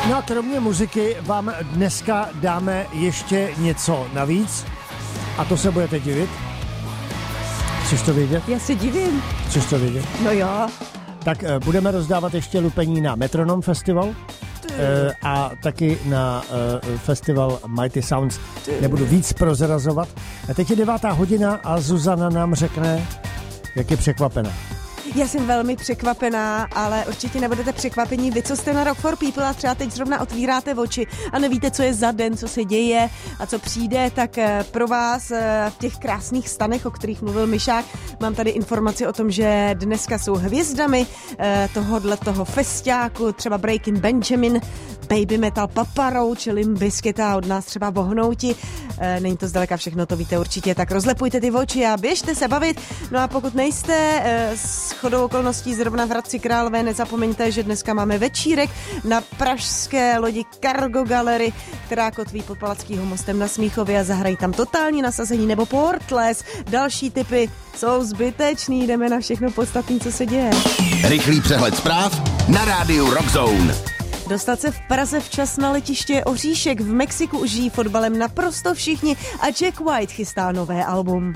No a kromě muziky vám dneska dáme ještě něco navíc. A to se budete divit. Chceš to vědět? Já se divím. Chceš to vědět? No jo. Tak budeme rozdávat ještě lupení na Metronom Festival a taky na festival Mighty Sounds. Nebudu víc prozrazovat. A teď je 9:00 a Zuzana nám řekne, jak je překvapená. Já jsem velmi překvapená, ale určitě nebudete překvapení. Vy, co jste na Rock for People a třeba teď zrovna otvíráte oči a nevíte, co je za den, co se děje a co přijde, tak pro vás v těch krásných stanech, o kterých mluvil Myšák, mám tady informaci o tom, že dneska jsou hvězdami toho festiáku, třeba Breaking Benjamin, Baby Metal, Papa Roach, Limp Bizkit a od nás třeba Bohnouti. Není to zdaleka všechno, to víte určitě, tak rozlepujte ty oči a běžte se bavit. No a pokud nejste shodou okolností zrovna v Hradci Králové, nezapomeňte, že dneska máme večírek na pražské lodi Cargo Gallery, která kotví pod Palackým mostem na Smíchově a zahrají tam Totální nasazení nebo Portless. Další typy jsou zbytečný, jdeme na všechno podstatné, co se děje. Rychlý přehled zpráv na rádiu Rock Zone. Dostat se v Praze včas na letiště Oříšek, v Mexiku už žijí fotbalem naprosto všichni a Jack White chystá nové album.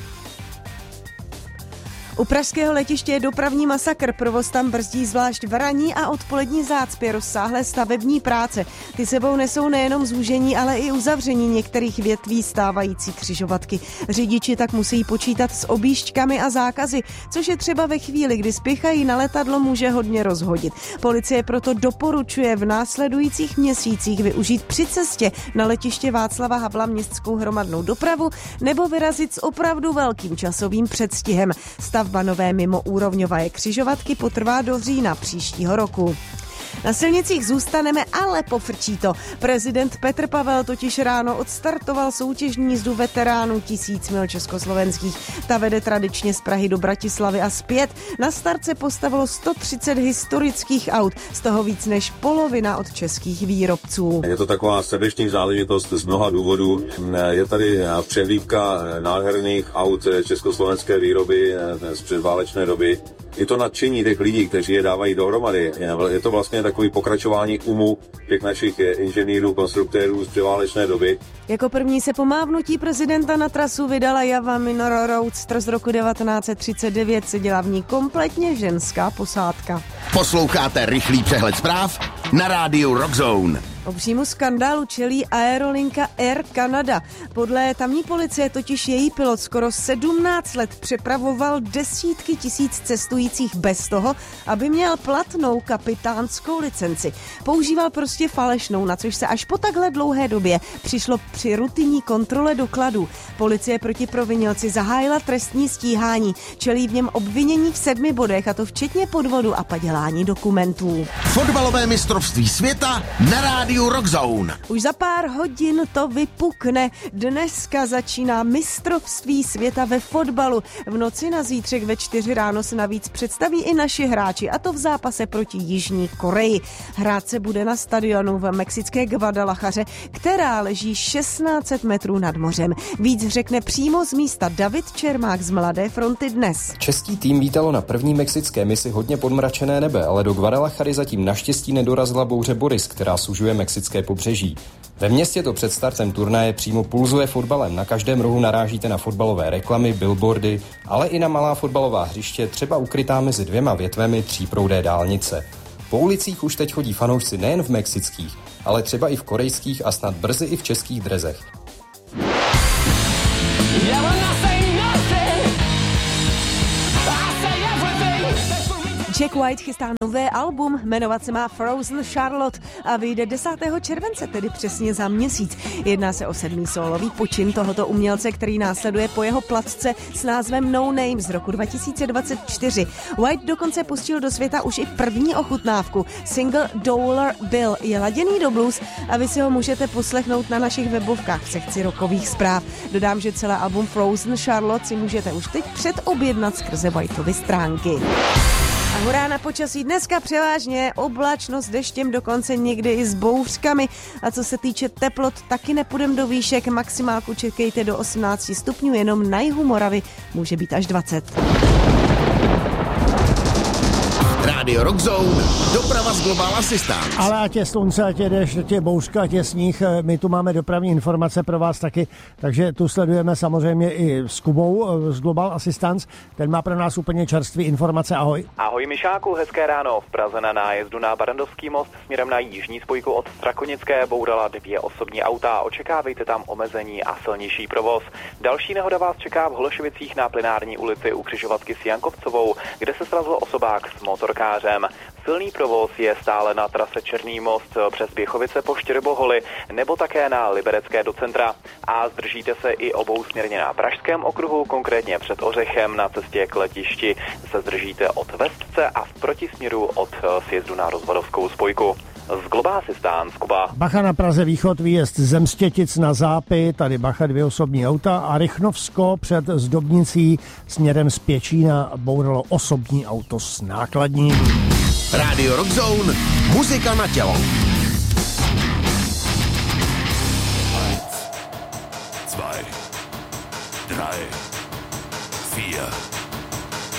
U pražského letiště je dopravní masakr, provoz tam brzdí zvlášť v ranní a odpolední zácpě rozsáhlé stavební práce. Ty sebou nesou nejenom zúžení, ale i uzavření některých větví stávající křižovatky. Řidiči tak musí počítat s objížďkami a zákazy, což je třeba ve chvíli, kdy spěchají na letadlo, může hodně rozhodit. Policie proto doporučuje v následujících měsících využít při cestě na letiště Václava Havla městskou hromadnou dopravu nebo vyrazit s opravdu velkým časovým předstihem. Stavba nové mimoúrovňové křižovatky potrvá do října příštího roku. Na silnicích zůstaneme, ale pofrčí to. Prezident Petr Pavel totiž ráno odstartoval soutěžní jízdu veteránů 1000 mil československých. Ta vede tradičně z Prahy do Bratislavy a zpět. Na start se postavilo 130 historických aut, z toho víc než polovina od českých výrobců. Je to taková srdeční záležitost z mnoha důvodů. Je tady přehlídka nádherných aut československé výroby z předválečné doby. Je to nadšení těch lidí, kteří je dávají dohromady. Je to vlastně takový pokračování umu těch našich inženýrů, konstruktérů z předválečné doby. Jako první se po mávnutí prezidenta na trasu vydala Java Minor Roadster z roku 1939. Seděla v ní kompletně ženská posádka. Posloucháte rychlý přehled zpráv na rádiu Rock Zone. Obřímu skandálu čelí aerolinka Air Canada. Podle tamní policie totiž její pilot skoro 17 let přepravoval desítky tisíc cestujících bez toho, aby měl platnou kapitánskou licenci. Používal prostě falešnou, na což se až po takhle dlouhé době přišlo při rutinní kontrole dokladů. Policie proti provinilci zahájila trestní stíhání. Čelí v něm obvinění v 7 bodech, a to včetně podvodu a padělání dokumentů. Fotbalové mistrovství světa na rádiu Rock Zone. Už za pár hodin to vypukne. Dneska začíná mistrovství světa ve fotbalu. V noci na zítřek ve 4 ráno se navíc představí i naši hráči, a to v zápase proti Jižní Koreji. Hrát se bude na stadionu v mexické Guadalajaře, která leží 1600 metrů nad mořem. Víc řekne přímo z místa David Čermák z Mladé fronty dnes. Český tým vítalo na první mexické misi hodně podmračené nebe, ale do Guadalajary zatím naštěstí nedorazila bouře Boris, která sužuje mexické pobřeží. Ve městě to před startem turnaje přímo pulzuje fotbalem. Na každém rohu narážíte na fotbalové reklamy, billboardy, ale i na malá fotbalová hřiště, třeba ukrytá mezi 2 větvemi tříproudé dálnice. Po ulicích už teď chodí fanoušci nejen v mexických, ale třeba i v korejských a snad brzy i v českých drezech. Jack White chystá nové album, jmenovat se má Frozen Charlotte a vyjde 10. července, tedy přesně za měsíc. Jedná se o 7. sólový počin tohoto umělce, který následuje po jeho platce s názvem No Name z roku 2024. White dokonce pustil do světa už i první ochutnávku. Single Dollar Bill je laděný do blues a vy si ho můžete poslechnout na našich webovkách v sekci rockových zpráv. Dodám, že celé album Frozen Charlotte si můžete už teď předobjednat skrze Whiteovy stránky. A hurá na počasí, dneska převážně oblačno s deštěm, dokonce někdy i s bouřkami. A co se týče teplot, taky nepůjdem do výšek, maximálku čekejte do 18 stupňů, jenom na jihu Moravy může být až 20. Radio Rock Zone, doprava z Global Assistance. Ale ať je slunce, ať je dešť, ať je bouřka, ať je sníh, my tu máme dopravní informace pro vás taky, takže tu sledujeme samozřejmě i s Kubou z Global Assistance. Ten má pro nás úplně čerstvý informace. Ahoj. Ahoj Mišáku, hezké ráno. V Praze na nájezdu na Barandovský most směrem na jižní spojku od Strakonické bourala 2 osobní auta. Očekávejte tam omezení a silnější provoz. Další nehoda vás čeká v Holešovicích na Plenární ulici u křižovatky s Jankovcovou, kde se srazil osobák s motorkářem. Silný provoz je stále na trase Černý most přes Běchovice po Štěrboholi nebo také na Liberecké do centra. A zdržíte se i obousměrně na Pražském okruhu, konkrétně před Ořechem na cestě k letišti se zdržíte od Vestce a v protisměru od sjezdu na Rozvadovskou spojku. Z Global Assistance, Kuba. Bacha na Praze východ, výjezd ze Mstětic na Zápy, tady bacha 2 osobní auta a Rychnovsko před Zdobnicí směrem z Pěčína bouralo osobní auto s nákladním. Radio Rock Zone, muzika na tělo. 1, 2, 3, 4